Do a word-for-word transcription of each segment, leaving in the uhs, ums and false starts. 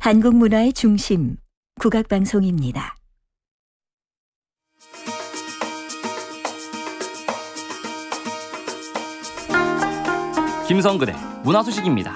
한국 문화의 중심, 국악방송입니다. 김성근의 문화소식입니다.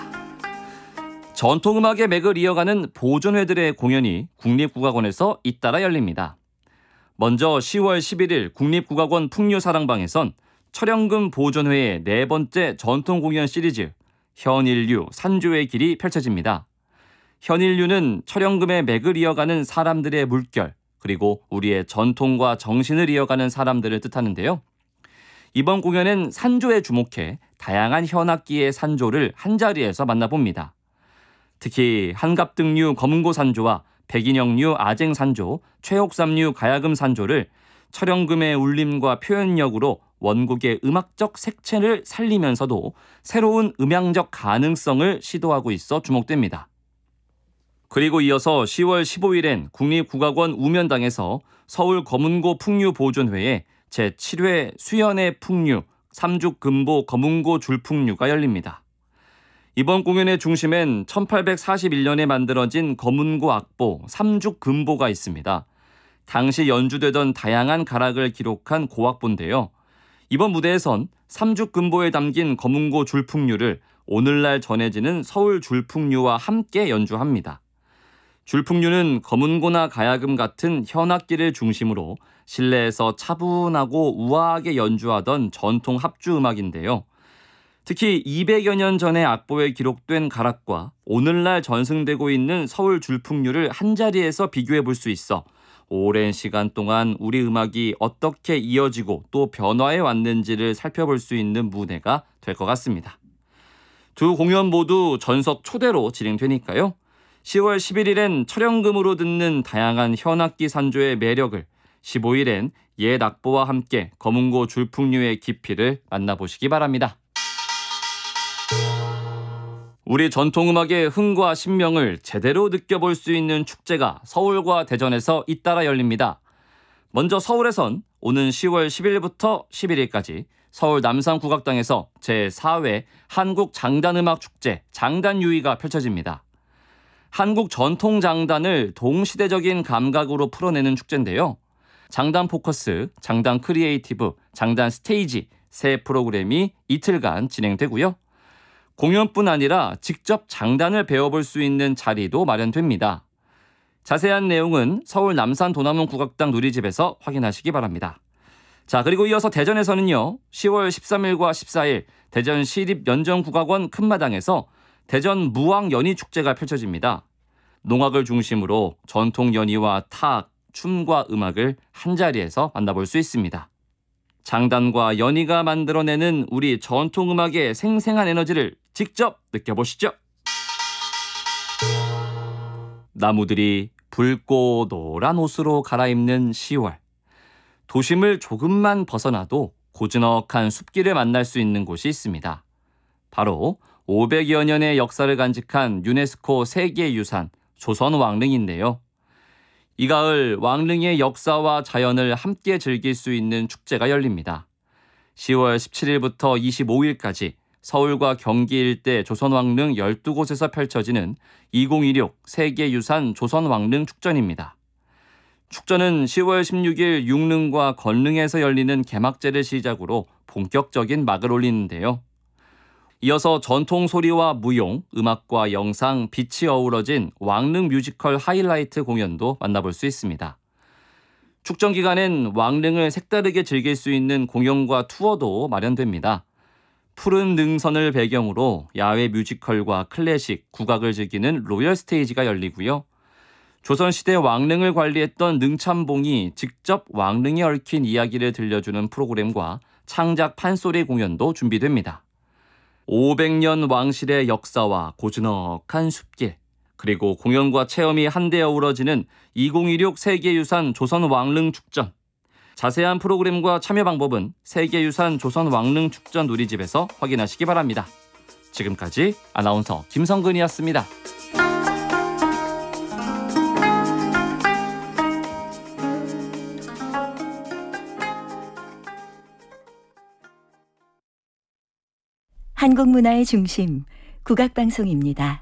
전통음악의 맥을 이어가는 보존회들의 공연이 국립국악원에서 잇따라 열립니다. 먼저 시월 십일일 국립국악원 풍류사랑방에선 철영금 보존회의 네 번째 전통공연 시리즈 현일류 산조의 길이 펼쳐집니다. 현일류는 철영금의 맥을 이어가는 사람들의 물결, 그리고 우리의 전통과 정신을 이어가는 사람들을 뜻하는데요. 이번 공연은 산조에 주목해 다양한 현악기의 산조를 한자리에서 만나봅니다. 특히 한갑등류 검은고 산조와 백인형류 아쟁 산조, 최옥삼류 가야금 산조를 철영금의 울림과 표현력으로 원곡의 음악적 색채를 살리면서도 새로운 음향적 가능성을 시도하고 있어 주목됩니다. 그리고 이어서 시월 십오일엔 국립국악원 우면당에서 서울 검은고 풍류보존회의 제칠 회 수연의 풍류, 삼죽금보 검은고 줄풍류가 열립니다. 이번 공연의 중심엔 천팔백사십일년에 만들어진 검은고 악보 삼죽금보가 있습니다. 당시 연주되던 다양한 가락을 기록한 고악보인데요. 이번 무대에선 삼죽금보에 담긴 검은고 줄풍류를 오늘날 전해지는 서울 줄풍류와 함께 연주합니다. 줄풍류는 검은고나 가야금 같은 현악기를 중심으로 실내에서 차분하고 우아하게 연주하던 전통 합주 음악인데요. 특히 이백여 년 전의 악보에 기록된 가락과 오늘날 전승되고 있는 서울 줄풍류를 한자리에서 비교해 볼 수 있어 오랜 시간 동안 우리 음악이 어떻게 이어지고 또 변화해 왔는지를 살펴볼 수 있는 무대가 될 것 같습니다. 두 공연 모두 전석 초대로 진행되니까요. 시월 십일일엔 철영금으로 듣는 다양한 현악기 산조의 매력을, 십오일엔 옛 악보와 함께 검은고 줄풍류의 깊이를 만나보시기 바랍니다. 우리 전통음악의 흥과 신명을 제대로 느껴볼 수 있는 축제가 서울과 대전에서 잇따라 열립니다. 먼저 서울에선 오는 시월 십일부터 십일일까지 서울 남산국악당에서 제사 회 한국장단음악축제 장단유의가 펼쳐집니다. 한국 전통장단을 동시대적인 감각으로 풀어내는 축제인데요. 장단 포커스, 장단 크리에이티브, 장단 스테이지 세 프로그램이 이틀간 진행되고요. 공연뿐 아니라 직접 장단을 배워볼 수 있는 자리도 마련됩니다. 자세한 내용은 서울 남산 도남원 국악당 누리집에서 확인하시기 바랍니다. 자, 그리고 이어서 대전에서는요. 시월 십삼일과 십사일 대전 시립연정국악원 큰마당에서 대전 무왕연희축제가 펼쳐집니다. 농악을 중심으로 전통 연희와 탁, 춤과 음악을 한자리에서 만나볼 수 있습니다. 장단과 연희가 만들어내는 우리 전통음악의 생생한 에너지를 직접 느껴보시죠. 나무들이 붉고 노란 옷으로 갈아입는 시월. 도심을 조금만 벗어나도 고즈넉한 숲길을 만날 수 있는 곳이 있습니다. 바로 오백여 년의 역사를 간직한 유네스코 세계유산 조선왕릉인데요. 이 가을 왕릉의 역사와 자연을 함께 즐길 수 있는 축제가 열립니다. 시월 십칠일부터 이십오일까지 서울과 경기 일대 조선왕릉 열두 곳에서 펼쳐지는 이천이십육 세계유산 조선왕릉 축전입니다. 축전은 시월 십육일 육릉과 건릉에서 열리는 개막제를 시작으로 본격적인 막을 올리는데요. 이어서 전통 소리와 무용, 음악과 영상, 빛이 어우러진 왕릉 뮤지컬 하이라이트 공연도 만나볼 수 있습니다. 축전 기간엔 왕릉을 색다르게 즐길 수 있는 공연과 투어도 마련됩니다. 푸른 능선을 배경으로 야외 뮤지컬과 클래식, 국악을 즐기는 로열 스테이지가 열리고요. 조선시대 왕릉을 관리했던 능참봉이 직접 왕릉에 얽힌 이야기를 들려주는 프로그램과 창작 판소리 공연도 준비됩니다. 오백 년 왕실의 역사와 고즈넉한 숲길, 그리고 공연과 체험이 한데 어우러지는 이천이십육 세계유산 조선왕릉축전. 자세한 프로그램과 참여 방법은 세계유산 조선왕릉축전 누리집에서 확인하시기 바랍니다. 지금까지 아나운서 김성근이었습니다. 한국 문화의 중심, 국악방송입니다.